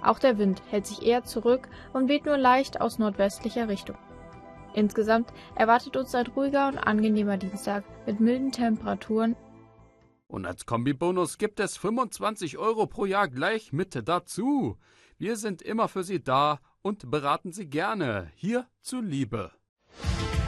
Auch der Wind hält sich eher zurück und weht nur leicht aus nordwestlicher Richtung. Insgesamt erwartet uns ein ruhiger und angenehmer Dienstag mit milden Temperaturen. Und als Kombibonus gibt es 25 € pro Jahr gleich mit dazu. Wir sind immer für Sie da und beraten Sie gerne hier zuliebe.